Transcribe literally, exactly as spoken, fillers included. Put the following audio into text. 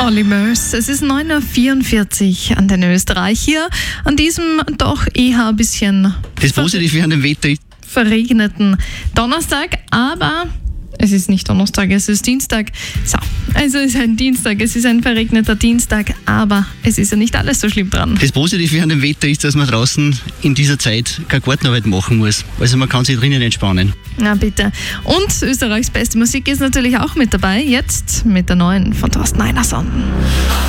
Olly Murs. Es ist neun Uhr vierundvierzig an den Österreich hier, an diesem doch eher ein bisschen Das Positive an dem Wetter ist, verregneten Donnerstag, aber es ist nicht Donnerstag, es ist Dienstag. So, also es ist ein Dienstag, es ist ein verregneter Dienstag, aber es ist ja nicht alles so schlimm dran. das Positive an dem Wetter ist, dass man draußen in dieser Zeit keine Gartenarbeit machen muss. Also man kann sich drinnen entspannen. Na bitte. Und Österreichs beste Musik ist natürlich auch mit dabei, jetzt mit der neuen von Thorsten Einerson.